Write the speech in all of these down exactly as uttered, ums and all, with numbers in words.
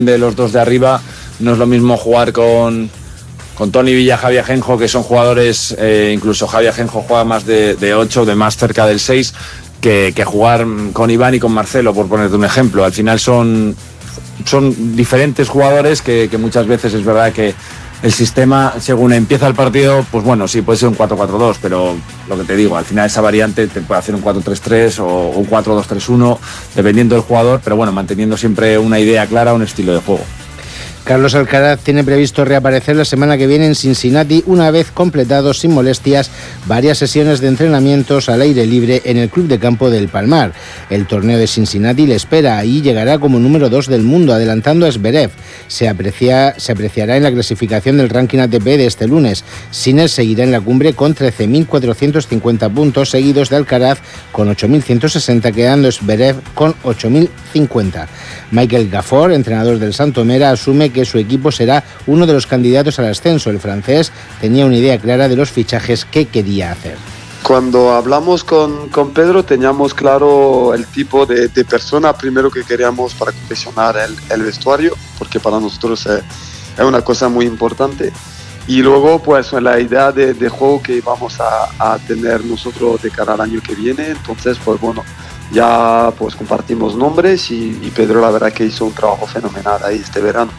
de los dos de arriba, no es lo mismo jugar con, con Toni Villa, Javi Ajenjo, que son jugadores, eh, incluso Javi Ajenjo juega más de, de ocho, de más cerca del seis, que, que jugar con Iván y con Marcelo, por ponerte un ejemplo. Al final son, son diferentes jugadores que, que muchas veces es verdad que el sistema, según empieza el partido, pues bueno, sí, puede ser un cuatro cuatro dos, pero lo que te digo, al final esa variante te puede hacer un cuatro tres tres o un cuatro dos tres uno, dependiendo del jugador, pero bueno, manteniendo siempre una idea clara, un estilo de juego. Carlos Alcaraz tiene previsto reaparecer la semana que viene en Cincinnati una vez completados sin molestias varias sesiones de entrenamientos al aire libre en el Club de Campo del Palmar. El torneo de Cincinnati le espera y llegará como número dos del mundo, adelantando a Zverev. Se, aprecia, se apreciará en la clasificación del ranking A T P de este lunes. Sinner seguirá en la cumbre con trece mil cuatrocientos cincuenta puntos, seguidos de Alcaraz con ocho mil ciento sesenta, quedando Zverev con ocho mil cincuenta. Michael Gafford, entrenador del Santomera, asume que su equipo será uno de los candidatos al ascenso. El francés tenía una idea clara de los fichajes que quería hacer. Cuando hablamos con, con Pedro teníamos claro el tipo de, de persona primero que queríamos para confeccionar el, el vestuario, porque para nosotros es, es una cosa muy importante. Y luego pues la idea de, de juego que vamos a, a tener nosotros de cara al año que viene. Entonces pues bueno, ya pues compartimos nombres y, y Pedro la verdad que hizo un trabajo fenomenal ahí este verano.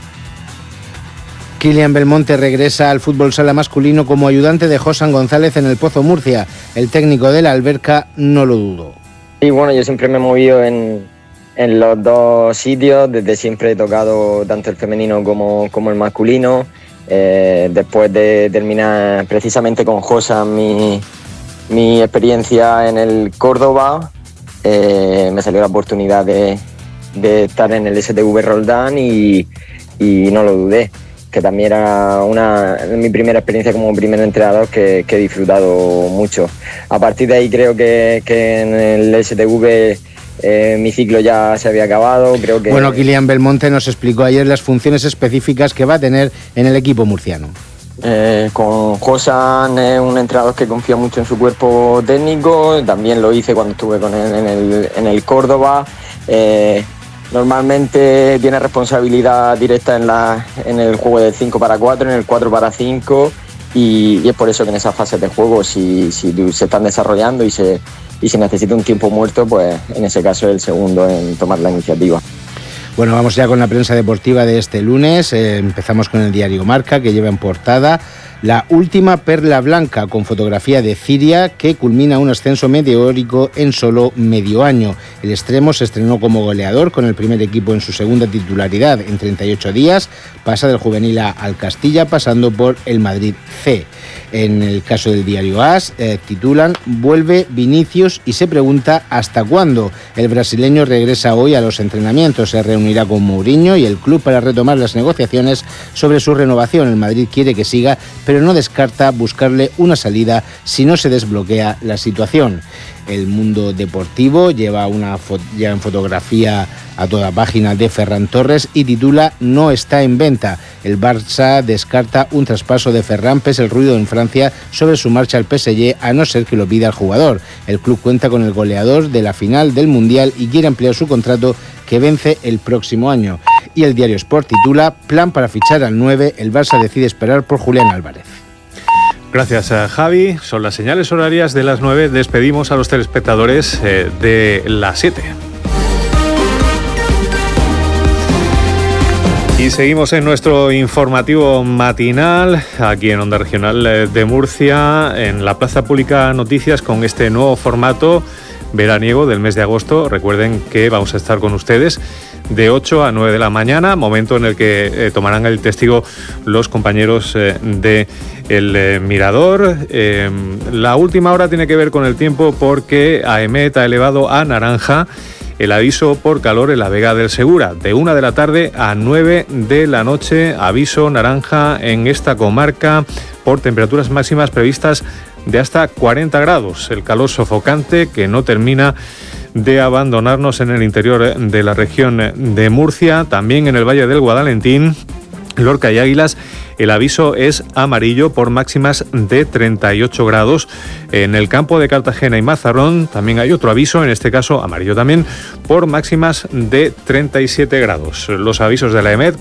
Kylian Belmonte regresa al fútbol sala masculino como ayudante de Josan González en el Pozo Murcia. El técnico de la Alberca no lo dudó. Y bueno, yo siempre me he movido en, en los dos sitios, desde siempre he tocado tanto el femenino como, como el masculino. Eh, después de terminar precisamente con Josan mi, mi experiencia en el Córdoba, eh, me salió la oportunidad de, de estar en el S T V Roldán y, y no lo dudé, que también era una, mi primera experiencia como primer entrenador que, que he disfrutado mucho. A partir de ahí creo que, que en el S T V eh, mi ciclo ya se había acabado. Creo que... Bueno, Kylian Belmonte nos explicó ayer las funciones específicas que va a tener en el equipo murciano. Eh, con Josan es un entrenador que confía mucho en su cuerpo técnico, también lo hice cuando estuve con él en el, en el Córdoba. Eh, Normalmente tiene responsabilidad directa en, la, en el juego del cinco para cuatro, en el cuatro para cinco y, y es por eso que en esas fases de juego, si, si se están desarrollando y se, y se necesita un tiempo muerto, pues en ese caso es el segundo en tomar la iniciativa. Bueno, vamos ya con la prensa deportiva de este lunes. Eh, empezamos con el diario Marca, que lleva en portada la última perla blanca, con fotografía de Ciria, que culmina un ascenso meteórico en solo medio año. El extremo se estrenó como goleador con el primer equipo en su segunda titularidad en treinta y ocho días, pasa del juvenil A al Castilla, pasando por el Madrid C. En el caso del diario AS, eh, titulan «Vuelve Vinicius» y se pregunta hasta cuándo. El brasileño regresa hoy a los entrenamientos, se reunirá con Mourinho y el club para retomar las negociaciones sobre su renovación. El Madrid quiere que siga, pero no descarta buscarle una salida si no se desbloquea la situación. El Mundo Deportivo lleva una fo- ya en fotografía a toda página de Ferran Torres y titula «No está en venta». El Barça descarta un traspaso de Ferran pese el ruido en Francia sobre su marcha al P S G, a no ser que lo pida el jugador. El club cuenta con el goleador de la final del Mundial y quiere ampliar su contrato, que vence el próximo año. Y el diario Sport titula «Plan para fichar al nueve, el Barça decide esperar por Julián Álvarez». Gracias a Javi. Son las señales horarias de las nueve. Despedimos a los telespectadores eh, de las siete. Y seguimos en nuestro informativo matinal, aquí en Onda Regional de Murcia, en la Plaza Pública Noticias, con este nuevo formato veraniego del mes de agosto. Recuerden que vamos a estar con ustedes de ocho a nueve de la mañana, momento en el que eh, tomarán el testigo los compañeros eh, de El eh, Mirador. Eh, la última hora tiene que ver con el tiempo, porque AEMET ha elevado a naranja el aviso por calor en la Vega del Segura. De una de la tarde a nueve de la noche, aviso naranja en esta comarca por temperaturas máximas previstas de hasta cuarenta grados. El calor sofocante que no termina de abandonarnos en el interior de la región de Murcia, también en el Valle del Guadalentín, Lorca y Águilas. el aviso es amarillo por máximas de treinta y ocho grados. En el campo de Cartagena y Mazarrón también hay otro aviso, en este caso amarillo también, por máximas de treinta y siete grados. Los avisos de la EMET